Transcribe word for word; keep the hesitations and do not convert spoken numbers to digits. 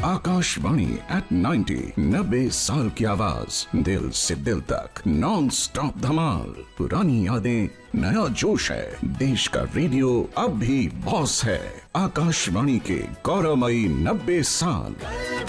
Akashvani eight ninety, नब्बे साल की आवाज, दिल से दिल तक, नॉन स्टॉप धमाल। पुरानी यादें, नया जोश है, देश का रेडियो अब भी बॉस है। आकाशवाणी के गौरवमयी नब्बे साल।